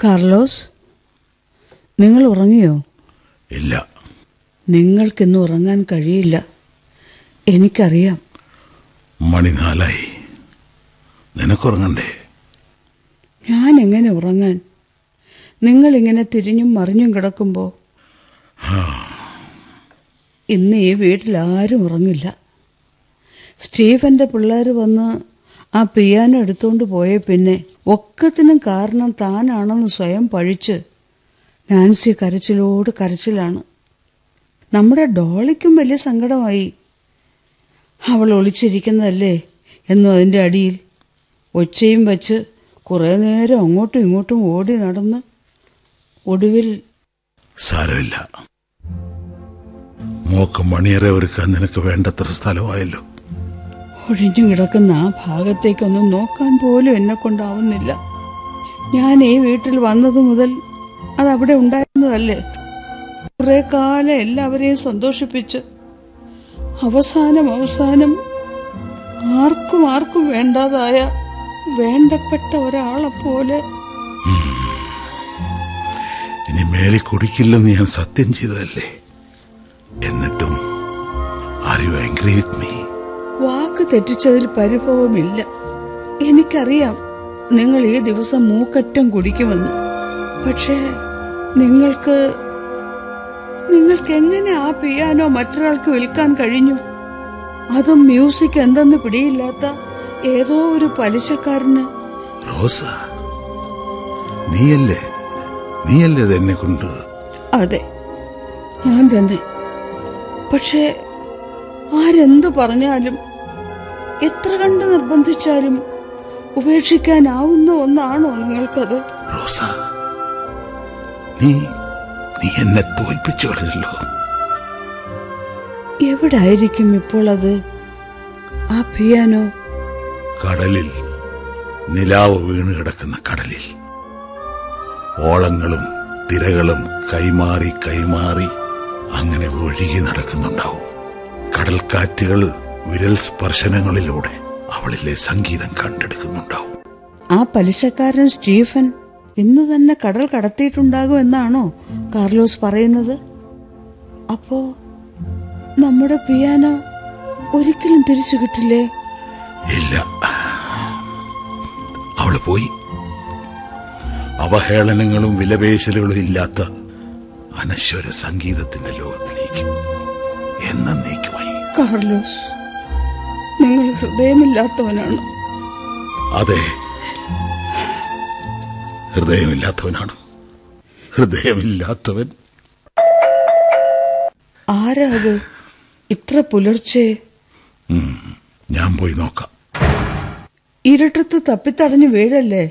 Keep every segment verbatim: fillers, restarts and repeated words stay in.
Carlos, നിങ്ങൾ ഉറങ്ങിയോ? ഇല്ല. നിങ്ങൾക്കിന്ന് ഉറങ്ങാൻ കഴിയില്ല, എനിക്കറിയാം. മണി നാലായി. നിനക്കുറങ്ങണ്ടേ? ഞാൻ എങ്ങനെ ഉറങ്ങാൻ? നിങ്ങളിങ്ങനെ തിരിഞ്ഞും മറിഞ്ഞും കിടക്കുമ്പോൾ. ഇന്ന് ഈ വീട്ടിൽ ആരും ഉറങ്ങില്ല. സ്റ്റീഫന്റെ പിള്ളേർ വന്ന് ആ പിയാനോ എടുത്തുകൊണ്ട് പോയ പിന്നെ ഒക്കത്തിനും കാരണം താനാണെന്ന് സ്വയം പഴിച്ച് നാൻസി കരച്ചിലോട് കരച്ചിലാണ്. നമ്മുടെ ഡോളിക്കും വലിയ സങ്കടമായി. അവൾ ഒളിച്ചിരിക്കുന്നതല്ലേ എന്നും അതിൻ്റെ അടിയിൽ ഒച്ചയും വച്ച് കുറേ നേരം അങ്ങോട്ടും ഇങ്ങോട്ടും ഓടി നടന്ന് ഒടുവിൽ സാരമില്ല, മോക്ക് മണിയറെ ഒരുക്കാൻ നിനക്ക് വേണ്ടത്ര സ്ഥലമായല്ലോ. ഒഴിഞ്ഞു കിടക്കുന്ന ആ ഭാഗത്തേക്കൊന്നും നോക്കാൻ പോലും എന്നെ കൊണ്ടാവുന്നില്ല. ഞാൻ ഈ വീട്ടിൽ വന്നത് മുതൽ അതവിടെ ഉണ്ടായിരുന്നതല്ലേ. കുറെ കാലം എല്ലാവരെയും സന്തോഷിപ്പിച്ച് അവസാനം അവസാനം ആർക്കും ആർക്കും വേണ്ടാതായ വേണ്ടപ്പെട്ട ഒരാളെപ്പോലെ. ഇനി മേലെ കുടിക്കില്ലെന്ന് ഞാൻ സത്യം ചെയ്തതല്ലേ. എന്നിട്ടും are you angry with me? വാക്ക് തെറ്റിച്ചതിൽ പരിഭവമില്ല. എനിക്കറിയാം നിങ്ങൾ ഈ ദിവസം മൂക്കറ്റം കുടിക്കുമെന്ന്. പക്ഷേ നിങ്ങൾക്ക് നിങ്ങൾക്ക് എങ്ങനെ ആ പിയാനോ മറ്റൊരാൾക്ക് വിൽക്കാൻ കഴിഞ്ഞു? അതും മ്യൂസിക് എന്തെന്ന് പിടിയില്ലാത്ത ഏതോ ഒരു പലിശക്കാരന്. റോസ, നീയല്ലേ നീയല്ലേ എന്നെ കൊണ്ട്? അതെ, ഞാൻ തന്നെ. പക്ഷേ ആരെന്തു പറഞ്ഞാലും എത്ര കണ്ട് നിർബന്ധിച്ചാലും ഉപേക്ഷിക്കാനാവുന്ന ഒന്നാണോ നിങ്ങൾക്കത്? റോസ, നീ നീ എന്നെ തോൽപ്പിച്ചു കളഞ്ഞല്ലോ. എവിടായിരിക്കും ഇപ്പോൾ അത്, ആ പിയാനോ? കടലിൽ, നിലാവ് വീണ് കിടക്കുന്ന കടലിൽ. ഓളങ്ങളും തിരകളും കൈമാറി കൈമാറി അങ്ങനെ ഒഴുകി നടക്കുന്നുണ്ടാവും. കടൽക്കാറ്റുകൾ വിരൽ സ്പർശനങ്ങളിലൂടെ അവളിലെ സംഗീതം കണ്ടെടുക്കുന്നുണ്ടാവും. ആ പലിശക്കാരൻ സ്റ്റീഫൻ ഇന്ന് തന്നെ കടൽ കടത്തിയിട്ടുണ്ടാകും എന്നാണോ കാർലോസ് പറയുന്നത്? അപ്പോ നമ്മുടെ പിയാനോ ഒരിക്കലും തിരിച്ചു കിട്ടില്ലേ? ഇല്ല, അവള് പോയി. അവഹേളനങ്ങളും വിലപേശലുകളും ഇല്ലാത്ത അനശ്വര സംഗീതത്തിന്റെ ലോകത്തിലേക്ക് എന്നേക്കുമായി. കാർലോസ്, നിങ്ങൾ ഹൃദയമില്ലാത്തവനാണ്. അതെ, ഹൃദയമില്ലാത്തവനാണ്. ഹൃദയമില്ലാത്തവൻ. ആരാ അത് ഇത്ര പുലർച്ചെ? ഞാൻ പോയി നോക്കാം. ഇരുട്ടത്ത് തപ്പിത്തടഞ്ഞു വീഴല്ലേ.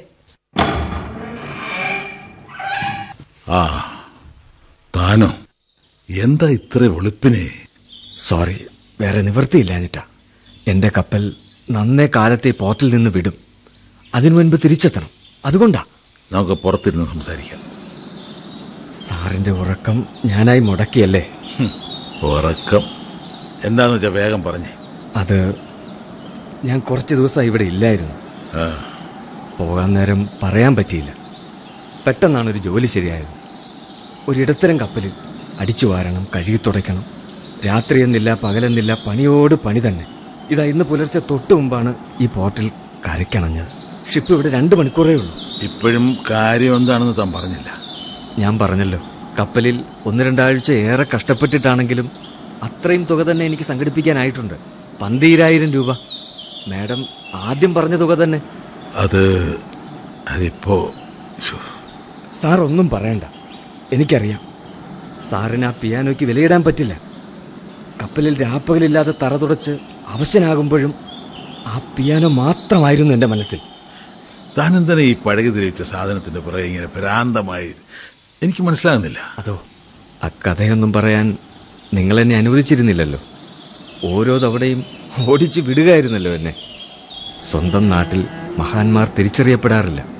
ആ, താനോ? എന്താ ഇത്ര വെളുപ്പിനെ? സോറി, വേറെ നിവൃത്തിയില്ലാഞ്ഞിട്ടാ. എന്റെ കപ്പൽ നന്നേ കാലത്തെ പോർട്ടിൽ നിന്ന് വിടും. അതിനു മുൻപ് തിരിച്ചെത്തണം, അതുകൊണ്ടാ. നമുക്ക് പുറത്തിരുന്ന് സംസാരിക്കാം. സാറിന്റെ ഉറക്കം ഞാനായി മുടക്കിയല്ലേ? ഉറക്കം എന്താന്ന് വെച്ചാ വേഗം പറഞ്ഞേ. അത് ഞാൻ കുറച്ച് ദിവസം ഇവിടെ ഇല്ലായിരുന്നു. പോകാൻ നേരം പറയാൻ പറ്റിയില്ല. പെട്ടെന്നാണ് ഒരു ജോലി ശരിയായത്. ഒരിടത്തരം കപ്പലിൽ അടിച്ചു വാരണം, കഴുകി തുടയ്ക്കണം. രാത്രിയെന്നില്ല പകലെന്നില്ല, പണിയോട് പണി തന്നെ. ഇതാ ഇന്ന് പുലർച്ചെ തൊട്ടു മുമ്പാണ് ഈ പോർട്ടിൽ കരയ്ക്കണഞ്ഞത്. ഷിപ്പ് ഇവിടെ രണ്ട് മണിക്കൂറേ ഉള്ളൂ. ഇപ്പോഴും കാര്യം എന്താണെന്ന് താൻ പറഞ്ഞില്ല. ഞാൻ പറഞ്ഞല്ലോ, കപ്പലിൽ ഒന്ന് രണ്ടാഴ്ച ഏറെ കഷ്ടപ്പെട്ടിട്ടാണെങ്കിലും അത്രയും തുക തന്നെ എനിക്ക് സംഘടിപ്പിക്കാനായിട്ടുണ്ട്. പന്തീരായിരം രൂപ. മാഡം ആദ്യം പറഞ്ഞ തുക തന്നെ. അത് അതിപ്പോ സാർ ഒന്നും പറയണ്ട, എനിക്കറിയാം. സാറിന് ആ പിയാനോയ്ക്ക് വിലയിടാൻ പറ്റില്ല. കപ്പലിൽ രാപ്പകലില്ലാതെ തറ തുടച്ച് അവശനാകുമ്പോഴും ആ പിയാനോ മാത്രമായിരുന്നു എൻ്റെ മനസ്സിൽ. താനെന്താ ഈ പഴകി തിരിച്ച സാധനത്തിന്റെ പുറകെ ഇങ്ങനെ ഭ്രാന്തമായി? എനിക്ക് മനസ്സിലാകുന്നില്ല. അതോ, ആ കഥയൊന്നും പറയാൻ നിങ്ങൾ എന്നെ അനുവദിച്ചിരുന്നില്ലല്ലോ. ഓരോ തവണയും ഓടിച്ചു വിടുകയായിരുന്നല്ലോ എന്നെ. സ്വന്തം നാട്ടിൽ മഹാന്മാർ തിരിച്ചറിയപ്പെടാറില്ല.